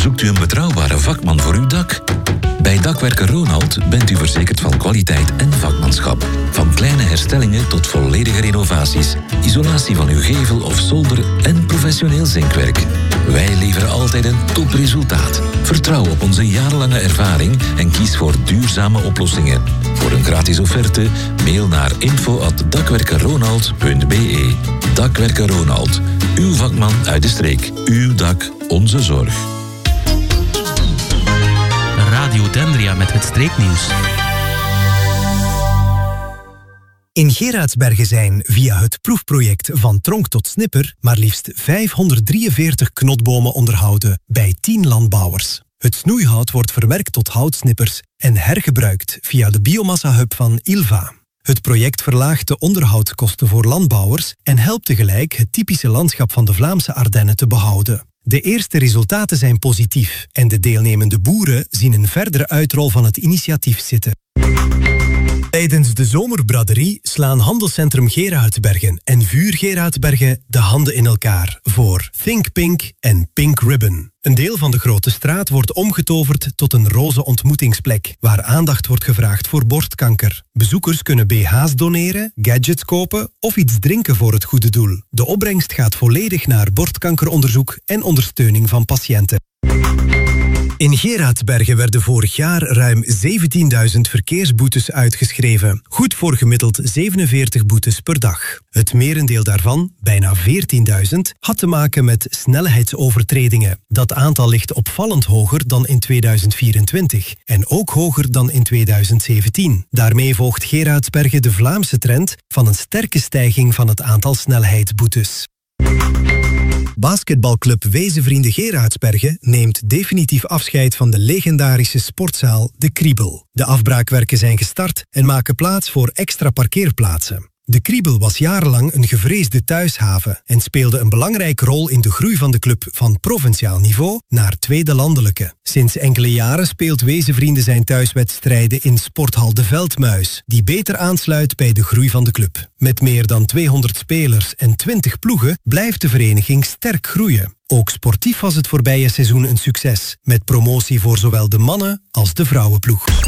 Zoekt u een betrouwbare vakman voor uw dak? Bij Dakwerker Ronald bent u verzekerd van kwaliteit en vakmanschap. Van kleine herstellingen tot volledige renovaties, isolatie van uw gevel of zolder en professioneel zinkwerk. Wij leveren altijd een topresultaat. Vertrouw op onze jarenlange ervaring en kies voor duurzame oplossingen. Voor een gratis offerte, mail naar info@dakwerkerronald.be. Dakwerker Ronald. Uw vakman uit de streek. Uw dak, onze zorg. Radio Dendria met het streeknieuws. In Geraardsbergen zijn via het proefproject Van Tronk tot Snipper maar liefst 543 knotbomen onderhouden bij 10 landbouwers. Het snoeihout wordt verwerkt tot houtsnippers en hergebruikt via de biomassa-hub van Ilva. Het project verlaagt de onderhoudskosten voor landbouwers en helpt tegelijk het typische landschap van de Vlaamse Ardennen te behouden. De eerste resultaten zijn positief en de deelnemende boeren zien een verdere uitrol van het initiatief zitten. Tijdens de zomerbraderie slaan Handelscentrum Geraardsbergen en Vuur Geraardsbergen de handen in elkaar voor Think Pink en Pink Ribbon. Een deel van de grote straat wordt omgetoverd tot een roze ontmoetingsplek, waar aandacht wordt gevraagd voor borstkanker. Bezoekers kunnen BH's doneren, gadgets kopen of iets drinken voor het goede doel. De opbrengst gaat volledig naar borstkankeronderzoek en ondersteuning van patiënten. In Geraardsbergen werden vorig jaar ruim 17.000 verkeersboetes uitgeschreven. Goed voor gemiddeld 47 boetes per dag. Het merendeel daarvan, bijna 14.000, had te maken met snelheidsovertredingen. Dat aantal ligt opvallend hoger dan in 2024 en ook hoger dan in 2017. Daarmee volgt Geraardsbergen de Vlaamse trend van een sterke stijging van het aantal snelheidsboetes. Basketbalclub Wezenvrienden Geraardsbergen neemt definitief afscheid van de legendarische sportzaal De Kriebel. De afbraakwerken zijn gestart en maken plaats voor extra parkeerplaatsen. De Kriebel was jarenlang een gevreesde thuishaven en speelde een belangrijke rol in de groei van de club van provinciaal niveau naar tweede landelijke. Sinds enkele jaren speelt Wezenvrienden zijn thuiswedstrijden in Sporthal De Veldmuis, die beter aansluit bij de groei van de club. Met meer dan 200 spelers en 20 ploegen blijft de vereniging sterk groeien. Ook sportief was het voorbije seizoen een succes, met promotie voor zowel de mannen- als de vrouwenploeg.